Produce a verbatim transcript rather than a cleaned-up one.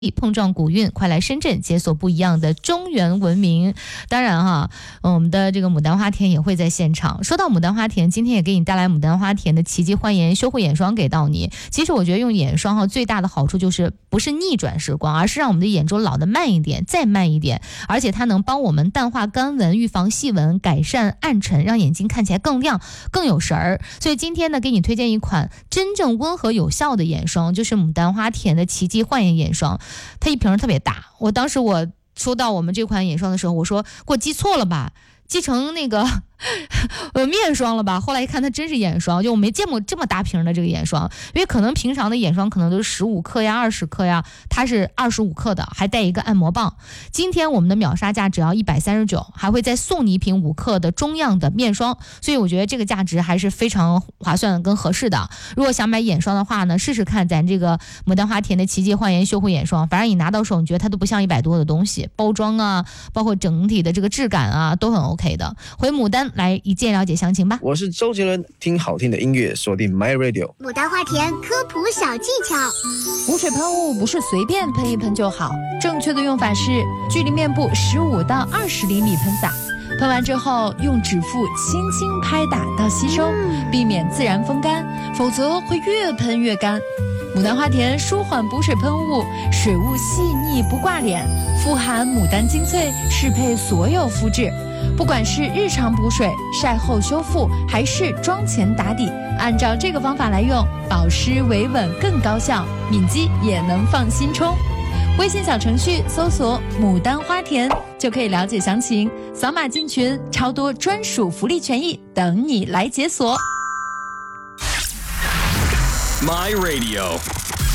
碰撞古韵，快来深圳解锁不一样的中原文明。当然哈，我们的这个牡丹花田也会在现场。说到牡丹花田，今天也给你带来牡丹花田的奇迹焕颜修护眼霜给到你。其实我觉得用眼霜哈，最大的好处就是不是逆转时光，而是让我们的眼周老得慢一点，再慢一点，而且它能帮我们淡化干纹，预防细纹，改善暗沉，让眼睛看起来更亮更有神儿。所以今天呢，给你推荐一款真正温和有效的眼霜，就是牡丹花田的奇迹焕颜眼霜。它一瓶特别大，我当时我收到我们这款眼霜的时候，我说给我记错了吧，记成那个呃面霜了吧。后来一看它真是眼霜，就我没见过这么大瓶的这个眼霜，因为可能平常的眼霜可能都是十五克呀二十克呀，它是二十五克的，还带一个按摩棒。今天我们的秒杀价只要一百三十九，还会再送你一瓶五克的中样的面霜，所以我觉得这个价值还是非常划算跟合适的。如果想买眼霜的话呢，试试看咱这个牡丹花田的奇迹焕颜修护眼霜，反正你拿到手你觉得它都不像一百多的东西，包装啊包括整体的这个质感啊都很 OK 的。回牡丹来一键了解详情吧。 我是周杰伦，听好听的音乐，锁定 My Radio。 牡丹花田科普小技巧： 补水喷雾不是随便喷一喷就好，正确的用法是距离面部十五到二十厘米喷洒，喷完之后用指腹轻轻拍打到吸收，避免自然风干，否则会越喷越干。牡丹花田舒缓补水喷雾，水雾细腻不挂脸，富含牡丹精粹，适配所有肤质。不管是日常补水、晒后修复，还是妆前打底，按照这个方法来用，保湿维稳更高效，敏肌也能放心冲。微信小程序搜索牡丹花田就可以了解详情，扫码进群，超多专属福利权益等你来解锁。 My Radio